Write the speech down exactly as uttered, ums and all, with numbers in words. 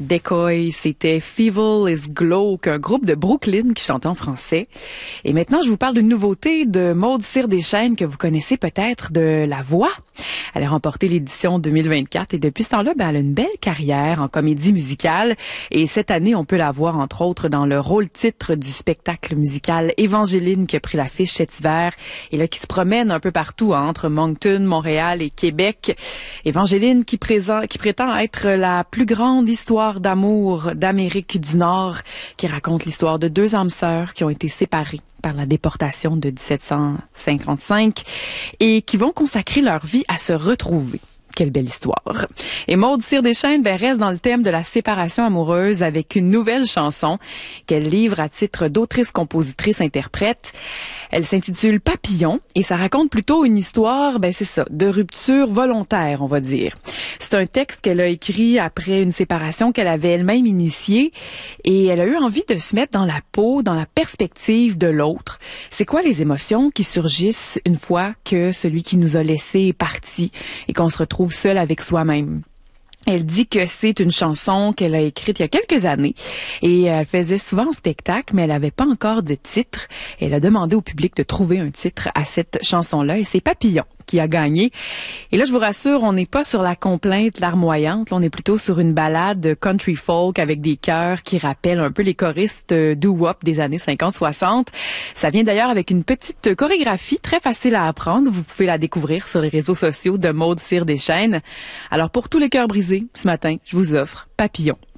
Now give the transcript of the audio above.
Decoy, c'était Feeble is Glow, un groupe de Brooklyn qui chante en français. Et maintenant, je vous parle d'une nouveauté de Maude Cyr-Deschênes que vous connaissez peut-être de La Voix. Elle a remporté l'édition deux mille vingt-quatre et depuis ce temps-là, ben, elle a une belle carrière en comédie musicale. Et cette année, on peut la voir entre autres dans le rôle-titre du spectacle musical Évangéline qui a pris l'affiche cet hiver et là qui se promène un peu partout hein, entre Moncton, Montréal et Québec. Évangéline qui, présent, qui prétend être la plus grande histoire d'amour d'Amérique du Nord, qui raconte l'histoire de deux âmes sœurs qui ont été séparées par la déportation de dix-sept cent cinquante-cinq et qui vont consacrer leur vie à se retrouver. Quelle belle histoire. Et Maude Cyr-Deschênes ben, reste dans le thème de la séparation amoureuse avec une nouvelle chanson qu'elle livre à titre d'autrice-compositrice-interprète. Elle s'intitule Papillon et ça raconte plutôt une histoire, ben c'est ça, de rupture volontaire, on va dire. C'est un texte qu'elle a écrit après une séparation qu'elle avait elle-même initiée et elle a eu envie de se mettre dans la peau, dans la perspective de l'autre. C'est quoi les émotions qui surgissent une fois que celui qui nous a laissés est parti et qu'on se retrouve seul avec soi-même? Elle dit que c'est une chanson qu'elle a écrite il y a quelques années et elle faisait souvent en spectacle, mais elle n'avait pas encore de titre. Elle a demandé au public de trouver un titre à cette chanson-là et c'est Papillon qui a gagné. Et là, je vous rassure, on n'est pas sur la complainte larmoyante. Là, on est plutôt sur une ballade country folk avec des chœurs qui rappellent un peu les choristes doo-wop des années cinquante soixante. Ça vient d'ailleurs avec une petite chorégraphie très facile à apprendre. Vous pouvez la découvrir sur les réseaux sociaux de Maude Cyr-Deschênes. Alors, pour tous les cœurs brisés, ce matin, je vous offre Papillon.